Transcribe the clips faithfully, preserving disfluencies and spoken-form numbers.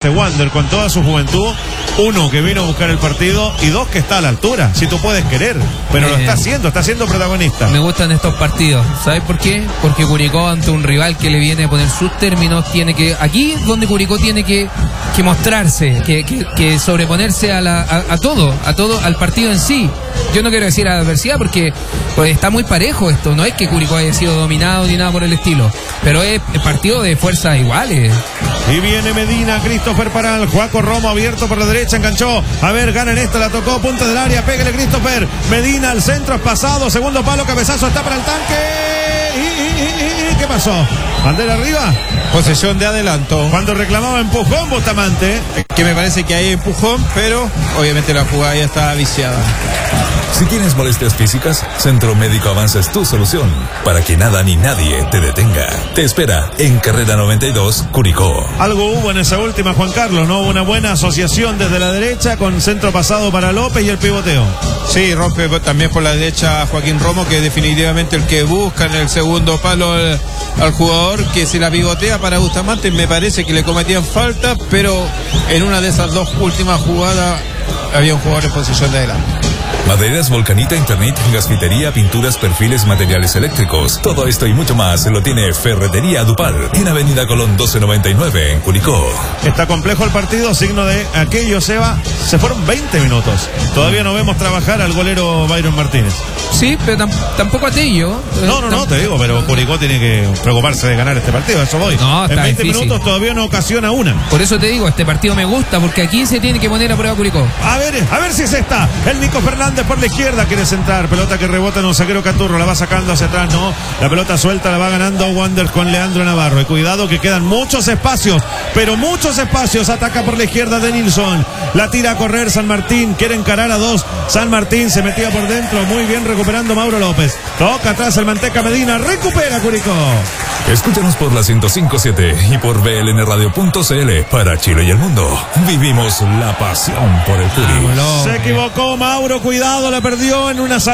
este Wander con toda su juventud, uno, que vino a buscar el partido, y dos, que está a la altura, si tú puedes querer, pero eh, lo está haciendo, está siendo protagonista. Me gustan estos partidos, ¿sabes por qué? Porque Curicó, ante un rival que le viene a poner sus términos, tiene que, aquí es donde Curicó tiene que, que mostrarse, que, que, que sobreponerse a, la, a, a todo, a todo, al partido en sí. Yo no quiero decir a la adversidad porque pues, está muy parejo esto, no es que Curicó haya sido dominado ni nada por el estilo, pero es partido de fuerzas iguales. Y viene Medina, Christopher para el Juaco Romo, abierto por la derecha, enganchó, a ver, gana en esta, la tocó, punta del área, pégale Christopher, Medina al centro, es pasado, segundo palo, cabezazo, está para el tanque, y, y, y, y, ¿qué pasó? Bandera arriba, posesión de adelanto. Cuando reclamaba empujón Bustamante, que me parece que hay empujón, pero obviamente la jugada ya está viciada. Si tienes molestias físicas, Centro Médico Avanza es tu solución para que nada ni nadie te detenga. Te espera en Carrera noventa y dos, Curicó. Algo hubo en esa última, Juan Carlos, ¿no? Una buena asociación desde la derecha con centro pasado para López y el pivoteo. Sí, rompe también por la derecha Joaquín Romo, que definitivamente el que busca en el segundo palo al, al jugador, que se la pivotea para Bustamante. Me parece que le cometían falta, pero en una de esas dos últimas jugadas había un jugador en posición de adelante. Maderas, Volcanita, Internet, gasfitería, pinturas, perfiles, materiales eléctricos. Todo esto y mucho más lo tiene Ferretería Dupal en Avenida Colón doce noventa y nueve en Curicó. Está complejo el partido, signo de aquello, Seba. Se fueron veinte minutos. Todavía no vemos trabajar al golero Byron Martínez. Sí, pero tam tampoco a Tello. No, no, no, te digo, pero Curicó tiene que preocuparse de ganar este partido, a eso voy. No, está en veinte difícil. minutos todavía no ocasiona una. Por eso te digo, este partido me gusta, porque aquí se tiene que poner a prueba Curicó. A ver, a ver si es esta. El Nico Fernández por la izquierda quiere centrar. Pelota que rebota en un zaguero Caturro. La va sacando hacia atrás, no. La pelota suelta la va ganando Wander con Leandro Navarro. Y cuidado que quedan muchos espacios, pero muchos espacios. Ataca por la izquierda de Nilsson. La tira a correr San Martín. Quiere encarar a dos. San Martín se metía por dentro. Muy bien recuperando Mauro López. Toca atrás el Manteca Medina. Recupera Curicó. Escúchanos por la ciento cinco punto siete y por B L N radio punto C L para Chile y el mundo. Vivimos la pasión por el Curi. Se equivocó Mauro, cuidado, la perdió en una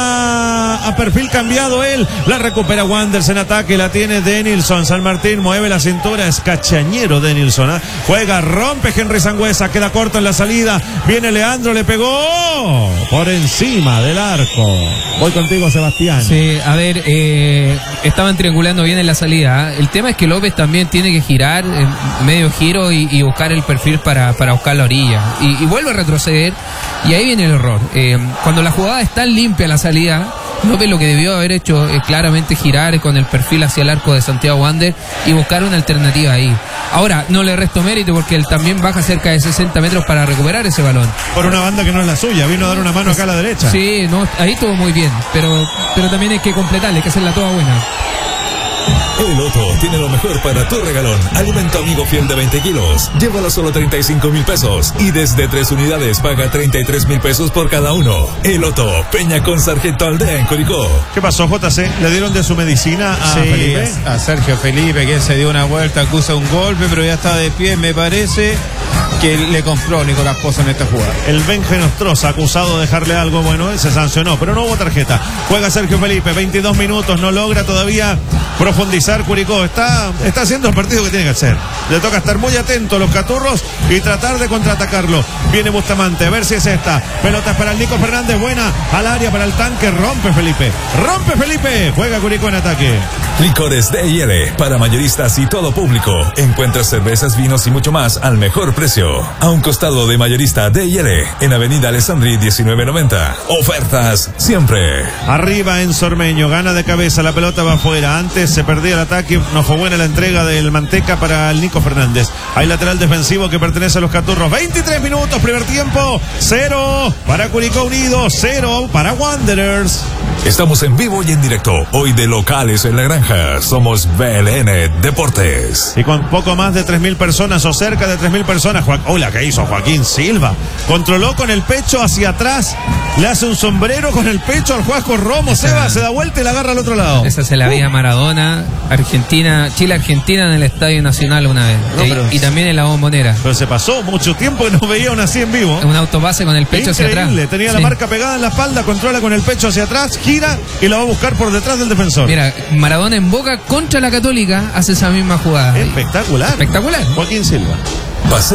salida a perfil cambiado él. La recupera Wanders en ataque, la tiene Denilson. San Martín mueve la cintura, es cachañero Denilson. ¿eh? Juega, rompe Henry Sangüesa, queda corto en la salida. Viene Leandro, le pegó por encima del arco. Voy contigo, Sebastián. Sí, a ver, eh, estaban triangulando bien en la salida. ¿eh? El tema es que López también tiene que girar en medio giro y, y buscar el perfil para, para buscar la orilla. Y, y vuelve a retroceder. Y ahí viene el error. Eh, cuando la jugada es tan limpia la salida, López lo que debió haber hecho es claramente girar con el perfil hacia el arco de Santiago Wander y buscar una alternativa ahí. Ahora, no le resto mérito porque él también baja cerca de sesenta metros para recuperar ese balón. Por una banda que no es la suya, vino a dar una mano acá a la derecha. Sí, no, ahí estuvo muy bien, pero, pero también hay que completarle, hay que hacerla toda buena. El Loto tiene lo mejor para tu regalón. Alimento amigo fiel de veinte kilos. Llévalo solo treinta y cinco mil pesos. Y desde tres unidades paga treinta y tres mil pesos por cada uno. El Loto, Peña con Sargento Aldea en Curicó. ¿Qué pasó, J C? ¿Le dieron de su medicina a sí, Felipe? A Sergio Felipe, que se dio una vuelta, acusa un golpe, pero ya está de pie. Me parece que le compró Nicolás Pozo en esta jugada. El Benje Nostroza, acusado de dejarle algo, bueno, se sancionó, pero no hubo tarjeta. Juega Sergio Felipe, veintidós minutos, no logra todavía profundizar Curicó. Está, está haciendo el partido que tiene que hacer. Le toca estar muy atento a los caturros y tratar de contraatacarlo. Viene Bustamante, a ver si es esta. Pelotas para el Nico Fernández, buena al área para el tanque. Rompe Felipe, rompe Felipe. Juega Curicó en ataque. Licores D y L para mayoristas y todo público. Encuentras cervezas, vinos y mucho más al mejor precio. A un costado de mayorista D y L en Avenida Alessandri diecinueve noventa. Ofertas siempre. Arriba en Sormeño, gana de cabeza, la pelota va afuera. Antes se perdía el ataque, no fue buena la entrega del Manteca para el Nico Fernández. Hay lateral defensivo que pertenece a los Caturros. veintitrés minutos, primer tiempo, cero para Curicó Unido, cero para Wanderers. Estamos en vivo y en directo, hoy de locales en la granja. Somos B L N Deportes. Y con poco más de tres mil personas o cerca de tres mil personas. Joa... Hola, ¿qué hizo Joaquín Silva? Controló con el pecho hacia atrás, le hace un sombrero con el pecho al Juaco Romo. Seba se da vuelta y la agarra al otro lado. Esa se la veía uh. Maradona, Argentina, Chile-Argentina en el Estadio Nacional una vez. No, pero, y, y también en la Bombonera. Pero se pasó mucho tiempo que no veía una así en vivo. Un autopase con el pecho increíble. Hacia atrás. Tenía sí. la marca pegada en la espalda, controla con el pecho hacia atrás, gira y la va a buscar por detrás del defensor. Mira, Maradona en Boca contra la Católica hace esa misma jugada. Espectacular. Espectacular. Joaquín Silva.